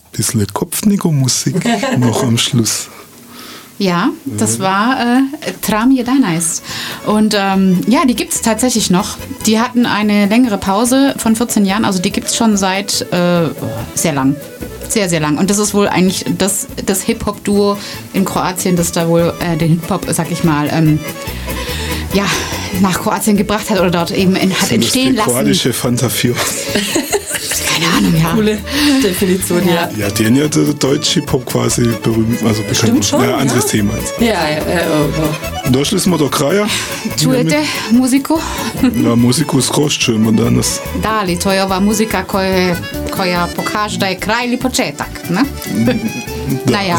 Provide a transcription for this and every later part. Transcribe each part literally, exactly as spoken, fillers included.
bisschen Kopfnicker-Musik noch am Schluss. Ja, das war äh, Tram Jedanais. Und ähm, ja, die gibt es tatsächlich noch. Die hatten eine längere Pause von vierzehn Jahren, also die gibt es schon seit äh, sehr lang. Sehr, sehr lang. Und das ist wohl eigentlich das, das Hip-Hop-Duo in Kroatien, das da wohl äh, den Hip-Hop, sag ich mal, ähm, ja, nach Kroatien gebracht hat oder dort eben in, hat entstehen lassen. Kroatische Fanta vier. Keine Ahnung, ja. Coole Definition, ja. Ja, ja den ja der deutsche Hip-Hop quasi berühmt, also bekannt. Stimmt schon, ja, anderes ja. Thema jetzt. Ja, ja, ja. ja. Und da schließen wir der Kraja. Čujete muziku? Ja, muziku skroz čujemo danas. Da, ali to je ova muzika koja, koja pokaže da je kraj ili početak, ne? Naja.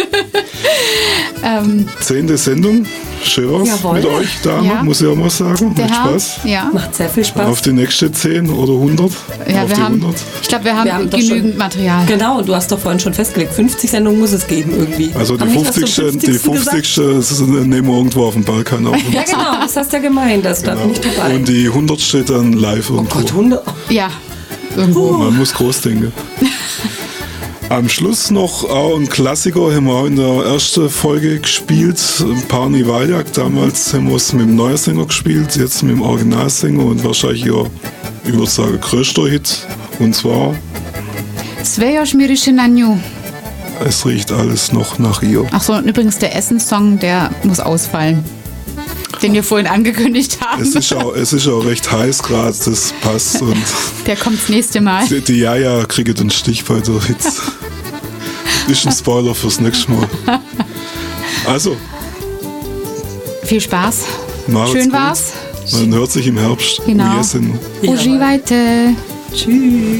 ähm, Zehnte Sendung. Schön war's Jawohl. mit euch, Dame, Ja. muss ich auch mal sagen. der Macht Herr, Spaß. ja. Macht sehr viel Spaß. Auf die nächste zehn oder hundert. Ja, Auf wir die haben, hundert. ich glaube, wir haben, Wir haben doch genügend schon- Material. Genau, du hast doch vorhin schon festgelegt, fünfzig Sendungen muss es geben irgendwie. Also die Haben nicht, hast du fünfzigste, die fünfzigste gesagt? fünfzigste das ist- nehmen wir irgendwo auf dem Balkan auf. Ja, genau, das hast du ja gemeint, das darf nicht dabei. Und die hundertste dann live irgendwo. Gott, Hunde. Ja, irgendwo. Man muss groß denken. Am Schluss noch auch ein Klassiker, haben wir auch in der ersten Folge gespielt. Parni Valjak, damals haben wir es mit dem neuen Sänger gespielt, jetzt mit dem Originalsänger und wahrscheinlich ihr, ich würde sagen, größter Hit. Und zwar, Sve još miriše na nju. es riecht alles noch nach ihr. Ach so, und übrigens der Essen-Song, der muss ausfallen. Den wir vorhin angekündigt haben. Es ist auch, es ist auch recht heiß gerade, das passt. Und Der kommt das nächste Mal. die, die Jaja kriegen den Stich bei der Hitze. Ist ein Spoiler fürs nächste Mal. Also, Viel Spaß. macht's Schön gut. war's. Man hört sich im Herbst. Genau. U jesenu. Uživajte. Tschüss.